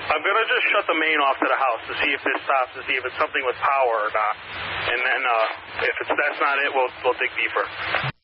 I'm going to just shut the main off to the house to see if this stops, to see if it's something with power or not. And then if that's not it, we'll dig deeper.